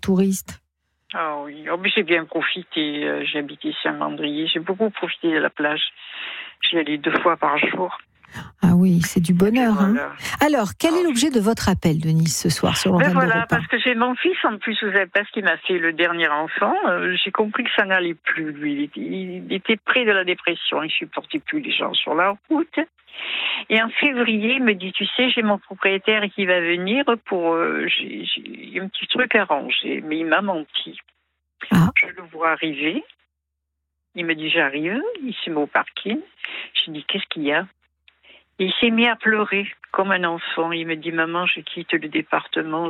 touristes. Ah oui, mais j'ai bien profité. J'ai habité Saint-Mandrier. J'ai beaucoup profité de la plage. J'y allais 2 fois par jour. Ah oui, c'est du bonheur. Voilà. Alors, quel est l'objet de votre appel, Denise, ce soir sur l'antenne d'Europe 1 ? Parce que j'ai mon fils, en plus, vous savez pas ce qu'il m'a fait, le dernier enfant. J'ai compris que ça n'allait plus, lui. Il était près de la dépression. Il supportait plus les gens sur la route. Et en février, il me dit, tu sais, j'ai mon propriétaire qui va venir pour... j'ai un petit truc à ranger. Mais il m'a menti. Ah. Je le vois arriver. Il me dit, j'arrive. Il se met au parking. Je lui dis, qu'est-ce qu'il y a ? Et il s'est mis à pleurer comme un enfant. Il me dit, maman, je quitte le département.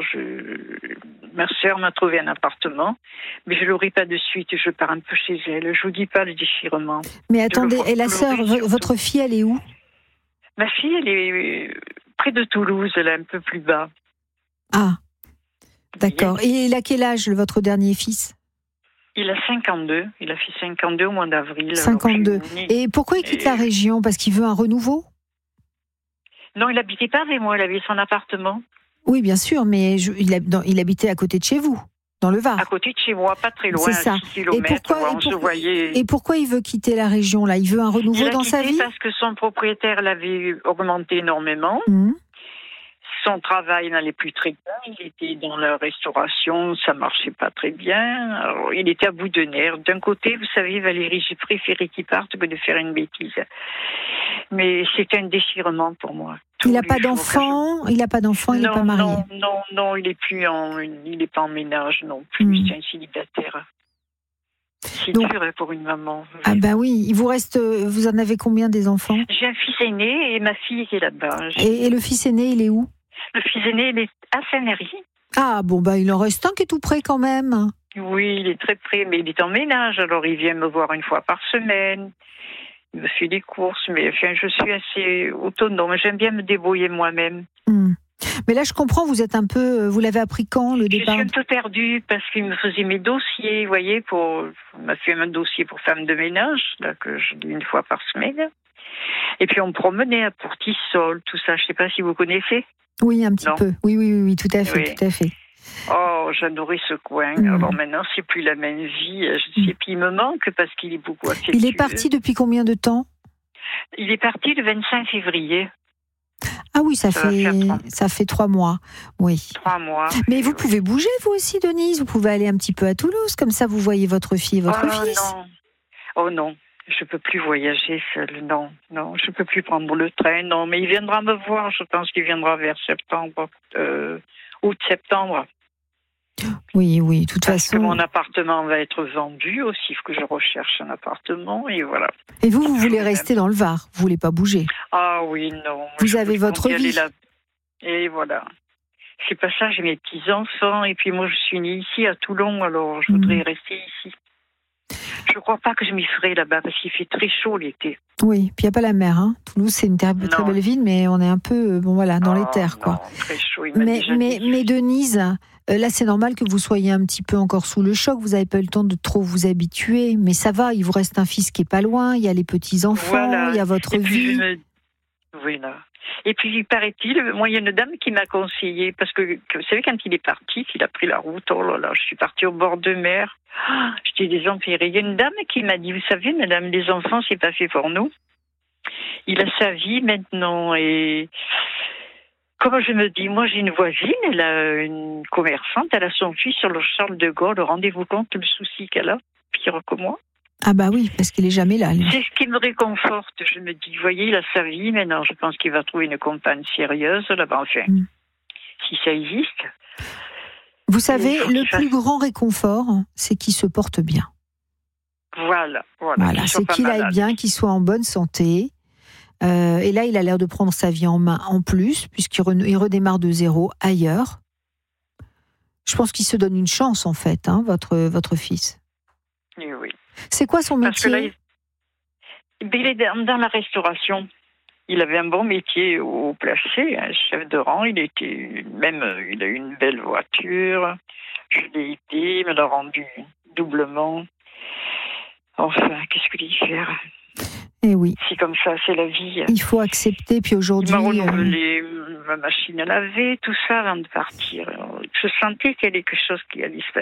Ma sœur m'a trouvé un appartement, mais je l'aurai pas de suite. Je pars un peu chez elle. Je vous dis pas le déchirement. Mais attendez, et la sœur, votre fille, elle est où ? Ma fille, elle est près de Toulouse, elle est un peu plus bas. Ah, d'accord. Et il a quel âge, votre dernier fils ? Il a 52. Il a fait 52 au mois d'avril. 52. Et pourquoi il quitte la région ? Parce qu'il veut un renouveau ? Non, il n'habitait pas avec moi, il avait son appartement. Oui, bien sûr, mais il habitait à côté de chez vous, dans le Var. À côté de chez moi, pas très loin, c'est ça. 6 kilomètres, on se voyait. Et pourquoi il veut quitter la région, là ? Il veut un renouveau dans sa vie ? Parce que son propriétaire l'avait augmenté énormément. Son travail n'allait plus très bien. Il était dans la restauration, ça marchait pas très bien. Alors, il était à bout de nerfs. D'un côté, vous savez, Valérie, j'ai préféré qu'il parte que de faire une bêtise. Mais c'était un déchirement pour moi. Il n'a pas d'enfant, il n'est pas marié. Non, il est pas en ménage non plus. C'est un célibataire. C'est dur pour une maman. Ah bah oui, vous en avez combien des enfants ? J'ai un fils aîné et ma fille qui est là-bas. Et le fils aîné, il est où ? Le fils aîné, il est à Saint-Méry. Ah bon, il en reste un qui est tout près quand même. Oui, il est très près, mais il est en ménage, alors il vient me voir une fois par semaine. Il me fait des courses, mais enfin, je suis assez autonome. J'aime bien me débrouiller moi-même. Mais là, je comprends, vous l'avez appris quand, le départ ? Je suis un peu perdue parce qu'il me faisait mes dossiers, vous voyez, il m'a fait un dossier pour femme de ménage, là, que je lis une fois par semaine. Et puis on me promenait à Portissol, tout ça, je ne sais pas si vous connaissez. Oui, un petit peu. Oui, tout à fait, tout à fait. Oh, j'adorais ce coin. Alors maintenant, c'est plus la même vie. Je sais, puis il me manque parce qu'il est beaucoup affectueux. Il est parti depuis combien de temps ? Il est parti le 25 février. Ah oui, ça fait 3 mois. Oui. 3 mois. Mais vous pouvez bouger, vous aussi, Denise. Vous pouvez aller un petit peu à Toulouse, comme ça vous voyez votre fille et votre fils. Non. Oh non, je peux plus voyager seule. Non, je peux plus prendre le train. Non, mais il viendra me voir. Je pense qu'il viendra vers septembre, août-septembre. Oui, de toute façon. Parce que mon appartement va être vendu aussi, il faut que je recherche un appartement et voilà. Et vous voulez rester dans le Var, vous voulez pas bouger ? Ah oui, non. Vous avez votre vie. Et voilà. C'est pas ça, j'ai mes petits-enfants et puis moi je suis née ici à Toulon, alors je voudrais rester ici. Je crois pas que je m'y ferai là-bas parce qu'il fait très chaud l'été. Oui, puis il n'y a pas la mer. Toulouse, c'est une très belle ville, mais on est un peu dans les terres. Non, très chaud. Mais Denise, là, c'est normal que vous soyez un petit peu encore sous le choc. Vous n'avez pas eu le temps de trop vous habituer. Mais ça va, il vous reste un fils qui est pas loin. Il y a les petits-enfants, il y a votre vie. Voilà. Et puis, il paraît-il, moi, il y a une dame qui m'a conseillé, parce que, vous savez, quand il est parti, qu'il a pris la route, oh là là, je suis partie au bord de mer. J'étais désempirée. Il y a une dame qui m'a dit, vous savez, madame, les enfants, c'est pas fait pour nous. Il a sa vie maintenant, et comme je me dis, moi, j'ai une voisine, elle a une commerçante, elle a son fils sur le Charles de Gaulle. Rendez-vous compte le souci qu'elle a, pire que moi. Ah bah oui, parce qu'il est jamais là, lui. C'est ce qui me réconforte. Je me dis, vous voyez, il a sa vie maintenant. Je pense qu'il va trouver une compagne sérieuse là-bas. Enfin, si ça existe. Vous savez, le plus grand réconfort, c'est qu'il se porte bien. Voilà. C'est qu'il aille bien, qu'il soit en bonne santé. Et là, il a l'air de prendre sa vie en main en plus, puisqu'il redémarre de zéro ailleurs. Je pense qu'il se donne une chance, en fait, votre fils. Oui. C'est quoi son métier ? Parce que là, il est dans la restauration. Il avait un bon métier au plancher, un chef de rang. Il a eu une belle voiture. Je l'ai aidé, il me l'a rendu doublement. Enfin, qu'est-ce que lui faire ? Eh oui. C'est comme ça, c'est la vie. Il faut accepter, puis aujourd'hui... Il m'a renouvelé ma machine à laver, tout ça, avant de partir. Je sentais qu'il y a quelque chose qui allait se